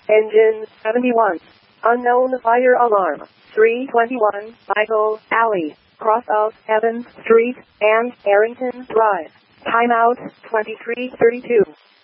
Engine 71. Unknown fire alarm. 321 Michael Alley, cross of Evans Street and Arrington Drive. Timeout 23:32.